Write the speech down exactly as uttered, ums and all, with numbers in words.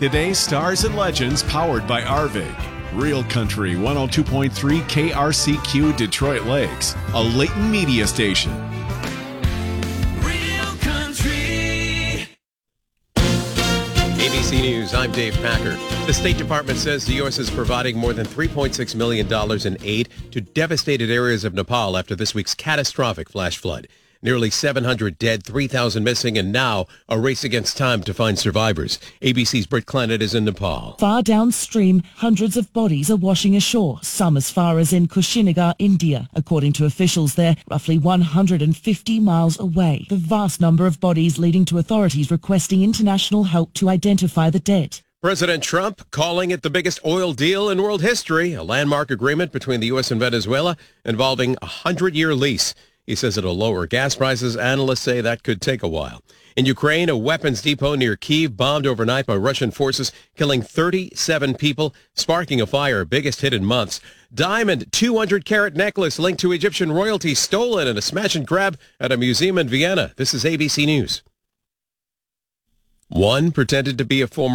Today's stars and legends powered by Arvig. Real Country one oh two point three K R C Q Detroit Lakes, a Leighton media station. Real Country. A B C News, I'm Dave Packer. The State Department says the U S is providing more than three point six million dollars in aid to devastated areas of Nepal after this week's catastrophic flash flood. Nearly seven hundred dead, three thousand missing, and now a race against time to find survivors. A B C's Britt Clannett is in Nepal. Far downstream, hundreds of bodies are washing ashore, some as far as in Kushinagar, India. According to officials there, roughly one hundred fifty miles away. The vast number of bodies leading to authorities requesting international help to identify the dead. President Trump calling it the biggest oil deal in world history, a landmark agreement between the U S and Venezuela involving a hundred-year lease. He says it'll lower gas prices. Analysts say that could take a while. In Ukraine, a weapons depot near Kyiv bombed overnight by Russian forces, killing thirty-seven people, sparking a fire, biggest hit in months. Diamond two hundred carat necklace linked to Egyptian royalty stolen in a smash and grab at a museum in Vienna. This is A B C News. One pretended to be a former